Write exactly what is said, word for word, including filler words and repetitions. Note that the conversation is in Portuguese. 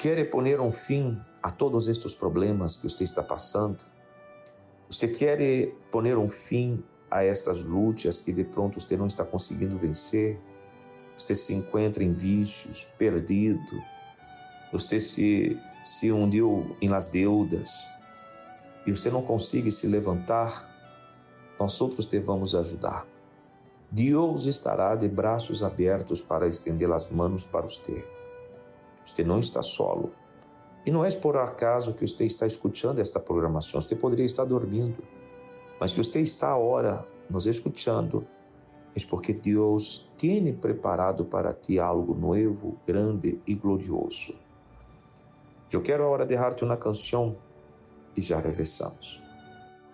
quer poner um fim a todos estes problemas que você está passando? Você quer poner um fim a estas lutas que de pronto você não está conseguindo vencer? Você se encontra em vícios, perdido, você se, se hundiu em las deudas e você não consegue se levantar? Nós outros te vamos ajudar. Deus estará de braços abertos para estender as mãos para você. Você não está solo. E não é por acaso que você está escutando esta programação. Você poderia estar dormindo. Mas se você está agora nos escutando, é porque Deus tem preparado para ti algo novo, grande e glorioso. Eu quero agora deixar-te uma canção e já regressamos.